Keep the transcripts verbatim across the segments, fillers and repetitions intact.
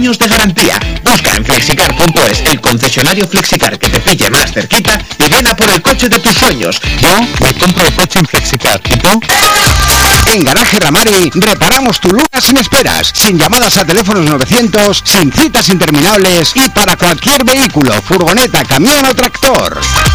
años de garantía. Busca en flexicar punto es el concesionario Flexicar que te pille más cerquita y ven a por el coche de tus sueños. Yo me compro el coche en Flexicar. ¿Y tú? En Garaje Ramari reparamos tu Luna sin esperas, sin llamadas a teléfonos novecientos, sin citas interminables y para cualquier vehículo, furgoneta, camión o tractor.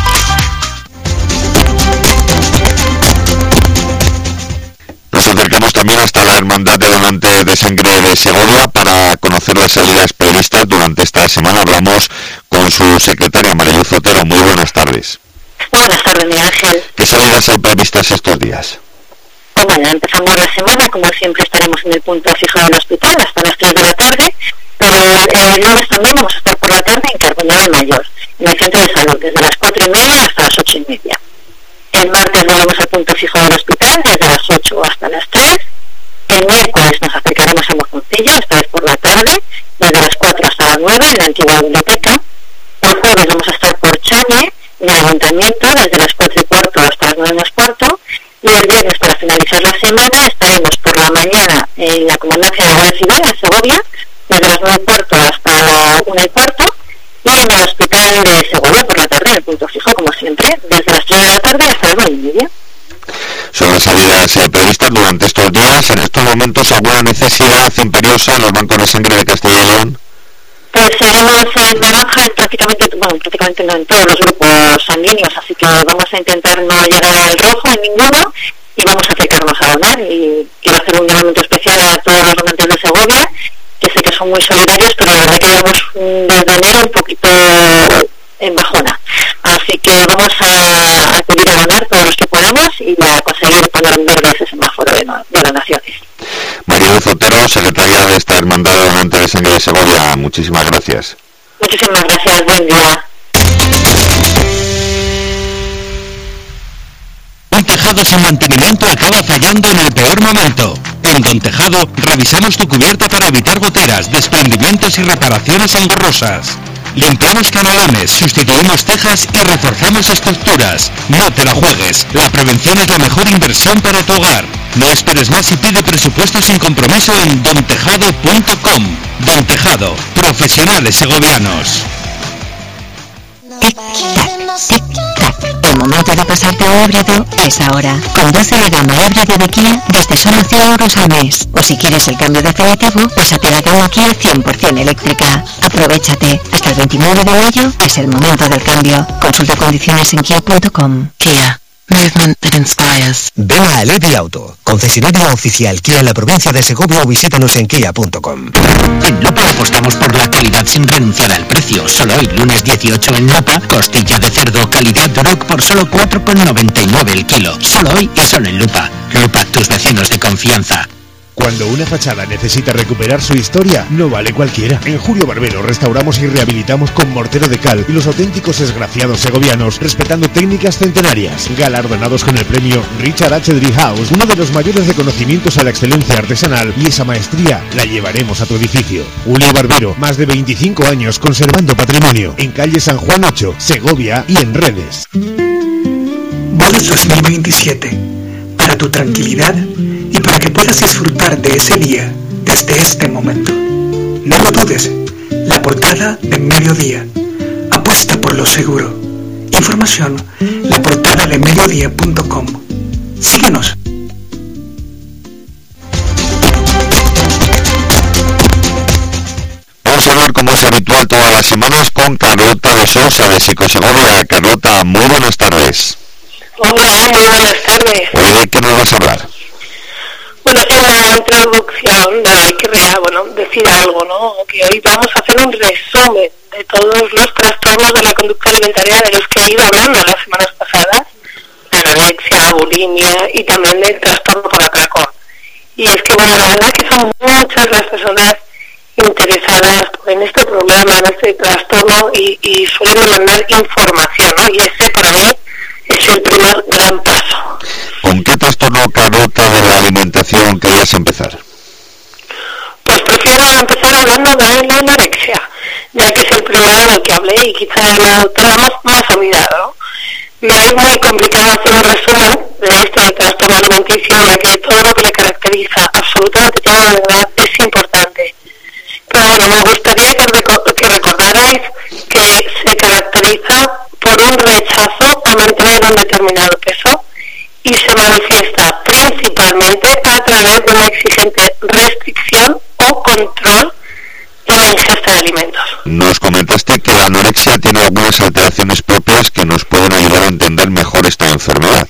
Nos acercamos también hasta la Hermandad de Donantes de Sangre de Segovia para conocer las salidas previstas durante esta semana. Hablamos con su secretaria, María Luz Otero. Muy buenas tardes. Buenas tardes, Miguel Ángel. ¿Qué salidas hay previstas estos días? Pues bueno, empezamos la semana, como siempre estaremos en el punto fijo del hospital hasta las tres de la tarde, pero el lunes también vamos a estar por la tarde en Carbonera Mayor, en el centro de salud, desde las cuatro y media hasta las ocho y media. El martes volvemos al punto fijo del hospital, desde las ocho hasta las tres. El miércoles nos acercaremos a Mojoncillo, esta vez por la tarde, desde las cuatro hasta las nueve, en la antigua biblioteca. El jueves vamos a estar por Chañe, en el ayuntamiento, desde las cuatro y cuarto hasta las nueve menos cuarto. Y el viernes, para finalizar la semana, estaremos por la mañana en la Comandancia de la Guardia Civil, en Segovia, desde las nueve y cuarto hasta la una y cuarto. Y en el hospital de Segovia por la tarde, en el punto fijo, como siempre, desde las tres de la tarde hasta las nueve y media. Son las salidas eh, previstas durante estos días. En estos momentos, ¿alguna necesidad imperiosa en los bancos de sangre de Castilla y León? Pues seguimos en naranja en prácticamente, bueno, prácticamente no en todos los grupos sanguíneos, así que vamos a intentar no llegar al rojo en ninguno y vamos a acercarnos a donar. Y quiero hacer un llamamiento especial a todos los donantes de Segovia, que sé que son muy solidarios, pero la verdad que vamos desde enero un poquito en bajona. Así que vamos a acudir a donar todos los que podamos y a conseguir poner en verde ese semáforo de, no, de donaciones. María Luz Otero, secretaria de esta Hermandad de Donantes de Sangre de Segovia, muchísimas gracias. Muchísimas gracias, buen día. Un tejado sin mantenimiento acaba fallando en el peor momento. En Don Tejado revisamos tu cubierta para evitar goteras, desprendimientos y reparaciones engorrosas. Limpiamos canalones, sustituimos tejas y reforzamos estructuras. No te la juegues. La prevención es la mejor inversión para tu hogar. No esperes más y pide presupuesto sin compromiso en don tejado punto com. Don Tejado, profesionales segovianos. Tic-tac, tic-tac. El momento de pasarte a híbrido es ahora. Conduce la gama híbrido de Kia desde solo cien euros al mes. O si quieres el cambio definitivo, pásate a la gama Kia cien por ciento eléctrica. Aprovéchate. Hasta el veintinueve de mayo es el momento del cambio. Consulta condiciones en kia punto com. Kia. Movement that inspires. Ven a Alevi Auto, concesionaria oficial Kia en la provincia de Segovia, o visítanos en kia punto com. En Lopa apostamos por la calidad sin renunciar al precio. Solo hoy, lunes dieciocho en Lopa, costilla de cerdo calidad Duroc por solo cuatro con noventa y nueve el kilo. Solo hoy y solo en Lupa. Lupa, tus vecinos de confianza. Cuando una fachada necesita recuperar su historia, no vale cualquiera. En Julio Barbero restauramos y rehabilitamos con mortero de cal y los auténticos esgrafiados segovianos, respetando técnicas centenarias. Galardonados con el premio Richard H. Driehaus, uno de los mayores reconocimientos a la excelencia artesanal, y esa maestría la llevaremos a tu edificio. Julio Barbero, más de veinticinco años conservando patrimonio. En calle San Juan ocho, Segovia y en redes. Bodas dos mil veintisiete. Para tu tranquilidad y para que puedas disfrutar de ese día desde este momento. No lo dudes, la portada de Mediodía. Apuesta por lo seguro. Información, la portada de mediodía punto com. Síguenos. Vamos a hablar, como es habitual todas las semanas, con Carlota de Sousa de Psicosegovia. Carlota, muy buenas tardes. Hola, muy buenas tardes. Hoy, ¿de qué nos vas a hablar? Bueno, en la introducción eh, querría, bueno, decir algo, ¿no? Que hoy vamos a hacer un resumen de todos los trastornos de la conducta alimentaria de los que he ido hablando las semanas pasadas, anorexia, bulimia y también del trastorno por atracón. Y es que, bueno, la verdad es que son muchas las personas interesadas en este problema, en este trastorno y, y suelen mandar información, ¿no? Y ese para mí es el primer gran paso. ¿Con qué trastorno, Carlota, de la alimentación querías empezar? Pues prefiero empezar hablando de la anorexia, ya que es el primero del que hablé y quizá la doctora más, más olvidado. Me es muy complicado hacer un resumen de este trastorno alimenticio, ya que todo lo que le caracteriza, absolutamente todo, de verdad, es importante. Pero bueno, me gustaría que, reco- que recordarais que se caracteriza por un rechazo a mantener un determinado peso y se manifiesta principalmente a través de una exigente restricción o control en la ingesta de alimentos. Nos comentaste que la anorexia tiene algunas alteraciones propias que nos pueden ayudar a entender mejor esta enfermedad.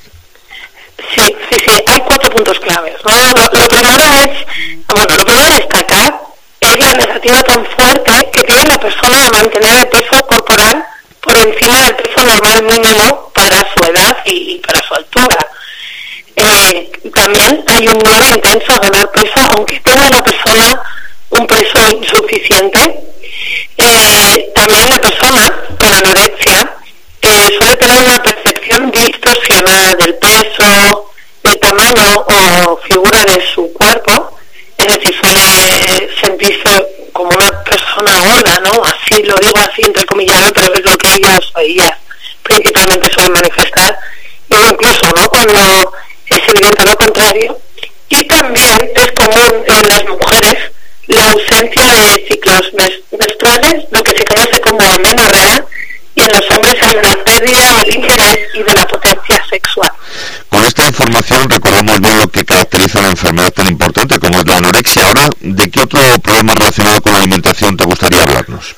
Sí, sí, sí, hay cuatro puntos claves, ¿no? Lo, lo primero es, bueno, lo primero a destacar es la negativa tan fuerte que tiene la persona a mantener el peso corporal por encima del peso normal mínimo para su edad y, y para su altura. Eh, también hay un miedo intenso a ganar peso, aunque tenga la persona un peso insuficiente. Eh, también la persona con anorexia eh, suele tener una percepción distorsionada del peso, del tamaño o figura de su cuerpo, es decir, suele sentirse como una persona gorda, ¿no? Así lo digo así entrecomillado, pero es lo que ellos o ellas principalmente suelen manifestar, o incluso, ¿no?, cuando es evidente lo contrario. Y también es común en las mujeres la ausencia de ciclos menstruales, lo que se conoce como amenorrea, y en los hombres hay una pérdida del interés y de la potencia sexual. Con esta información recordamos bien lo que caracteriza una enfermedad tan importante como es la anorexia. Ahora, ¿de qué otro problema relacionado con la alimentación te gustaría hablarnos?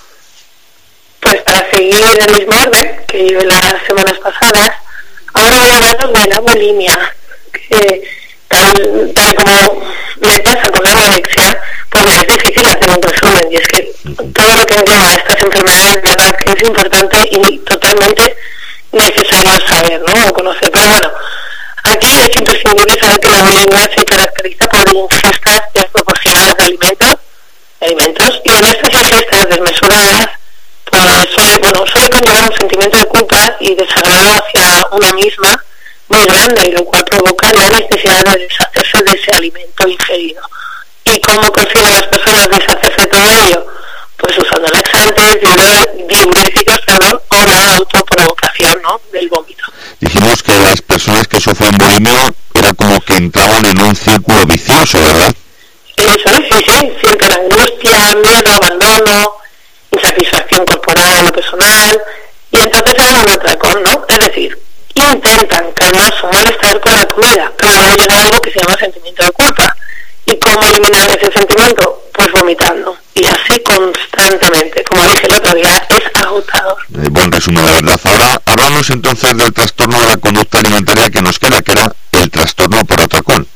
Pues para seguir el mismo orden que llevé las semanas pasadas, ahora voy a hablaros de la bulimia, que tal, tal como me pasa con la anorexia, pues me es difícil hacer un resumen, y es que todo lo que engloba estas enfermedades, de verdad que es importante y totalmente necesario saber, ¿no?, o conocer. Pero bueno, aquí es imprescindible saber que la bulimia se caracteriza por ingestas desproporcionadas de alimentos, de alimentos y en estas ingestas desmesuradas pues suele, bueno, suele conllevar un sentimiento de culpa y desagrado hacia una misma muy grande, y lo cual provoca la necesidad de deshacerse de ese alimento ingerido. ¿Y cómo consiguen las personas deshacerse de todo ello? Pues usando laxantes, diuréticos, perdón, o la autoprovocación, ¿no?, del vómito. Dijimos que las personas que sufren bulimia era como que entraban en un círculo vicioso, ¿verdad? Eso, sí, sí, sienten angustia, miedo, abandono, insatisfacción corporal o personal, y entonces hagan un atracón, ¿no? Es decir, intentan calmar su malestar con la comida, pero luego llega algo que se llama sentimiento de culpa. ¿Y cómo eliminar ese sentimiento? Pues vomitando, y así constantemente. Como dije el otro día, es agotador. Eh, buen resumen, de verdad. Ahora hablamos entonces del trastorno de la conducta alimentaria que nos queda, que era el trastorno por atracón.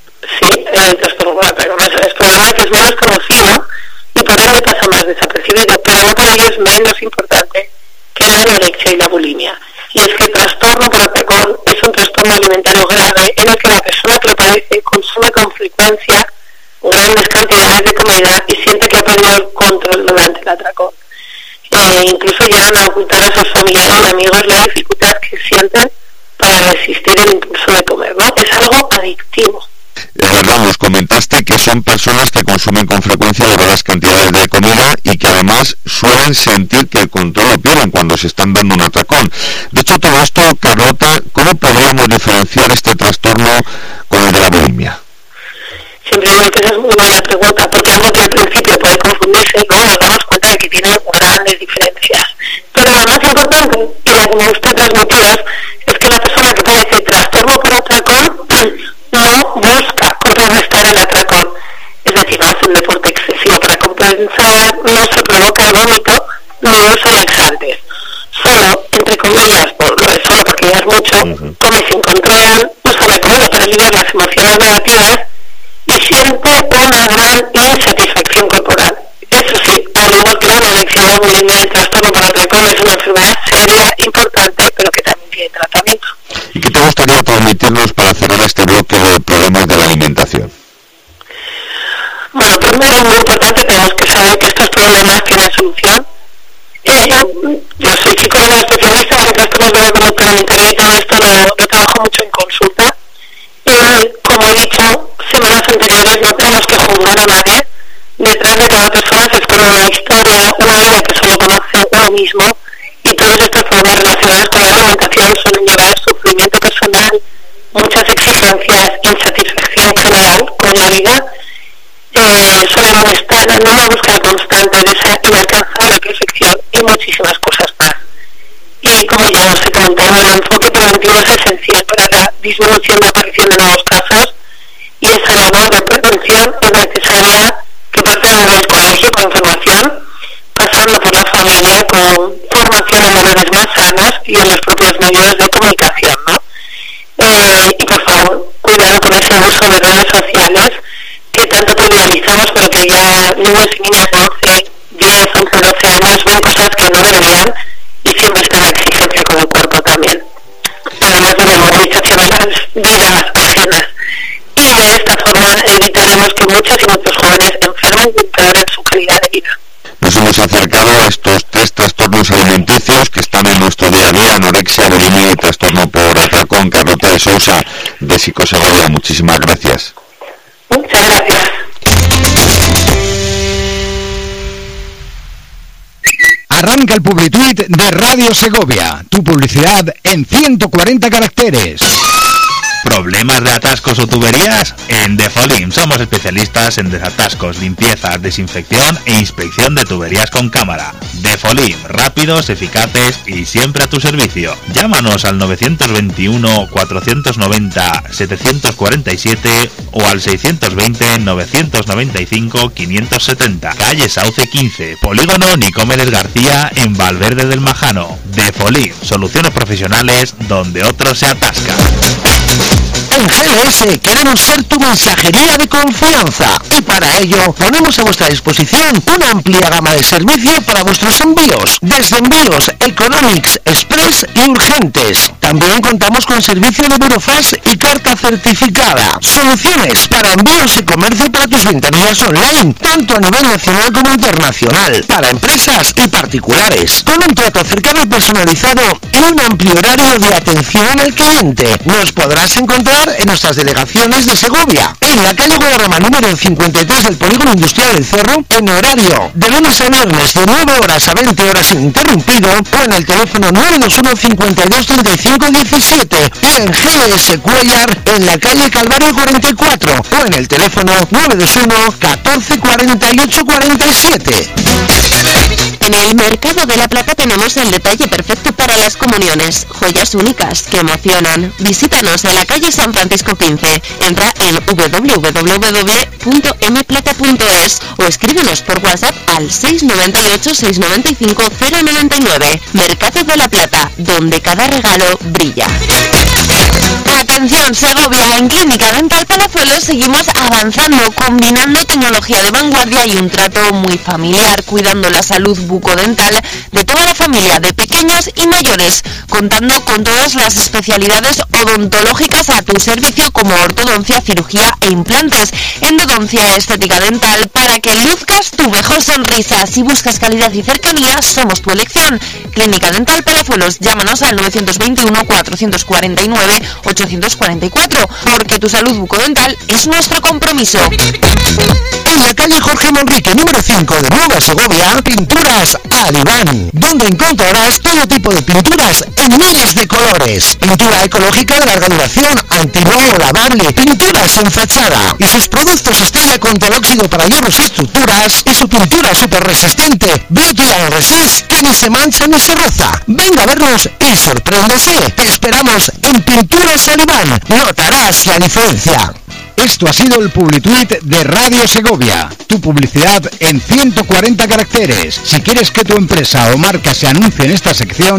Sí, el trastorno por atracón es el problema que es menos conocido y por ende pasa más desapercibido, pero no por ello es menos importante que la anorexia y la bulimia. Y es que el trastorno por atracón es un trastorno alimentario grave en el que la persona que lo padece consume con frecuencia grandes cantidades de comida y siente que ha perdido el control durante el atracón. Eh, incluso llegan a ocultar a sus familiares y amigos la dificultad que sienten para resistir el impulso de comer, ¿no? Es algo adictivo. Es verdad, nos comentaste que son personas que consumen con frecuencia elevadas cantidades de comida y que además suelen sentir que el control lo pierden cuando se están dando un atracón. De hecho, todo esto, Carlota, ¿cómo podríamos diferenciar este trastorno con el de la bulimia? Siempre digo que esa es muy buena pregunta, porque algo que al principio puede confundirse, ¿no? Nos damos cuenta de que tiene grandes diferencias. Pero la más importante, y la que me gusta transmitiros, es que la persona que padece trastorno por atracón no busca contrarrestar el atracón. Es decir, no hace un deporte excesivo para compensar, no se provoca el vómito, no usa laxantes. Solo, entre comillas, por lo de solo porque ya es mucho, uh-huh. come sin control, usa la comida para aliviar las emociones negativas y siente una gran insatisfacción corporal. Eso sí, al igual que la anorexia, la bulimia, el trastorno por atracón es una enfermedad seria, importante, pero que también tiene tratamiento. ¿Y qué te gustaría transmitirnos para cerrar este bloque de problemas de la alimentación? Bueno, primero, muy importante, tenemos que saber que estos problemas tienen solución. Eh, yo soy psicóloga especialista en trastornos de la conducta alimentaria y todo esto lo, lo trabajo mucho en consulta. Eh, como he dicho semanas anteriores, no tenemos que juzgar a nadie. Detrás de cada persona se esconde una historia, una vida que solo conoce uno mismo, y todos estos problemas relacionados con la alimentación suelen llevar sufrimiento personal, muchas exigencias, insatisfacción general con la vida, eh, suele molestar, no una búsqueda constante inalcanzable perfección y muchísimas cosas más. Y como ya os he comentado, el enfoque preventivo es esencial para la disminución de aparición de nuevos casos, y esa labor de prevención es necesaria que parte desde el colegio con información, pasando por la familia con formación en valores más sanos y en los propios medios de comunicación, ¿no? Eh, y por favor, cuidado con ese uso de redes sociales que tanto trivializamos, pero que ya niños y niñas de once, diez, once, doce años ven cosas que no deberían, y siempre está la exigencia con el cuerpo también, además de memorización de las vidas ajenas. Y de esta forma evitaremos que muchos y muchos jóvenes enfermen y empeoren su calidad de vida. Nos hemos acercado a estos tres trastornos alimenticios que están en nuestro día a día: anorexia, bulimia y trastorno por atracón. Carlota de Sousa, de Psicosegovia, muchísimas gracias. Muchas gracias. Arranca el Publituit de Radio Segovia, tu publicidad en ciento cuarenta caracteres. ¿Problemas de atascos o tuberías? En Defolim somos especialistas en desatascos, limpiezas, desinfección e inspección de tuberías con cámara. Defolim, rápidos, eficaces y siempre a tu servicio. Llámanos al nueve dos uno, cuatro nueve cero, siete cuatro siete o al seis dos cero, nueve nueve cinco, quinientos setenta. Calle Sauce quince, Polígono Nicomedes García, en Valverde del Majano. Defolim, soluciones profesionales donde otros se atascan. En G L S queremos ser tu mensajería de confianza, y para ello ponemos a vuestra disposición una amplia gama de servicio para vuestros envíos, desde envíos economics, express y urgentes. También contamos con servicio de burofax y carta certificada. Soluciones para envíos y comercio para tus ventanillas online, tanto a nivel nacional como internacional, para empresas y particulares, con un trato cercano y personalizado y un amplio horario de atención al cliente. Nos podrás encontrar en nuestras delegaciones de Segovia, en la calle Guadarrama número cincuenta y tres del Polígono Industrial del Cerro, en horario de lunes a viernes de nueve horas a veinte horas ininterrumpido, o en el teléfono nueve dos uno, cincuenta y dos, treinta y cinco, diecisiete, y en G L S Cuellar, en la calle Calvario cuarenta y cuatro, o en el teléfono nueve dos uno, catorce, cuarenta y ocho, cuarenta y siete. En el Mercado de la Plata tenemos el detalle perfecto para las comuniones, joyas únicas que emocionan. Visítanos en la calle San Francisco quince, entra en w w w punto m plata punto es o escríbenos por WhatsApp al seis nueve ocho, seis nueve cinco, cero nueve nueve. Mercado de la Plata, donde cada regalo brilla. Atención Segovia, en Clínica Dental Palazuelos seguimos avanzando, combinando tecnología de vanguardia y un trato muy familiar, cuidando la salud bucodental de toda la familia, de pequeños y mayores, contando con todas las especialidades odontológicas a tu servicio, como ortodoncia, cirugía e implantes, endodoncia, estética dental, para que luzcas tu mejor sonrisa. Si buscas calidad y cercanía, somos tu elección. Clínica Dental Palazuelos, llámanos al nueve dos uno, cuatro cuatro nueve, ocho cuatro cuatro, porque tu salud bucodental es nuestro compromiso. En la calle Jorge Manrique número cinco de Nueva Segovia, Pinturas Alibán, donde encontrarás todo tipo de pinturas en miles de colores. Pintura ecológica de larga duración, antimoho, lavable, pinturas en fachada, y sus productos estrella con telóxido para hierros y estructuras, y su pintura super resistente Beauty and Resist, que ni se mancha ni se roza. Venga a vernos y sorpréndase. Te esperamos en Pinturas Alibán. Notarás la diferencia. Esto ha sido el Publituit de Radio Segovia, tu publicidad en ciento cuarenta caracteres. Si quieres que tu empresa o marca se anuncie en esta sección,